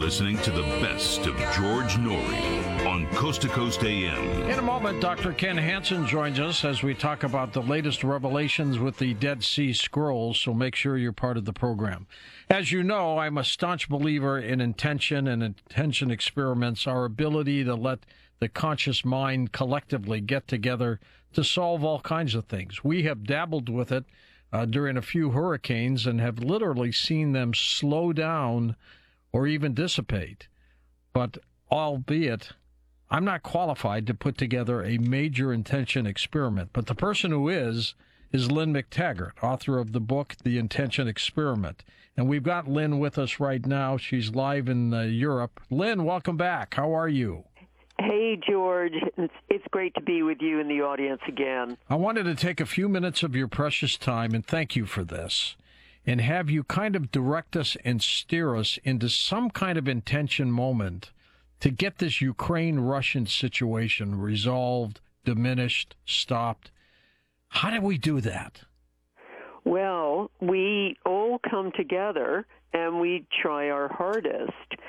listening to the best of George Noory on Coast to Coast AM. In a moment, Dr. Ken Hansen joins us as we talk about the latest revelations with the Dead Sea Scrolls, so make sure you're part of the program. As you know, I'm a staunch believer in intention and intention experiments, our ability to let the conscious mind collectively get together to solve all kinds of things. We have dabbled with it during a few hurricanes and have literally seen them slow down or even dissipate. But albeit, I'm not qualified to put together a major intention experiment. But the person who is Lynn McTaggart, author of the book, The Intention Experiment. And we've got Lynn with us right now. She's live in Europe. Lynn, welcome back. How are you? Hey, George. It's great to be with you in the audience again. I wanted to take a few minutes of your precious time, and thank you for this, and have you kind of direct us and steer us into some kind of intention moment to get this Ukraine-Russian situation resolved, diminished, stopped. How do we do that? Well, we all come together and we try our hardest.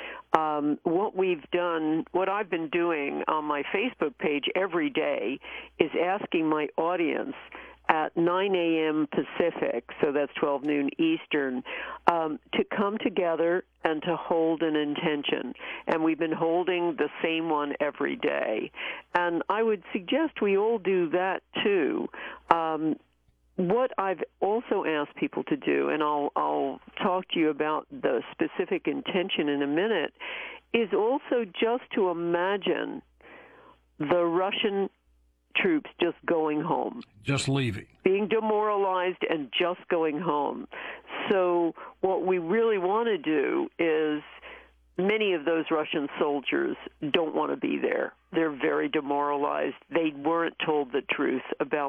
What I've been doing on my Facebook page every day is asking my audience at 9 a.m. Pacific, so that's 12 noon Eastern, to come together and to hold an intention. And we've been holding the same one every day. And I would suggest we all do that too. What I've also asked people to do, and I'll talk to you about the specific intention in a minute, is also just to imagine the Russian troops just going home. Just leaving. Being demoralized and just going home. So what we really want to do is, many of those Russian soldiers don't want to be there. They're very demoralized. They weren't told the truth about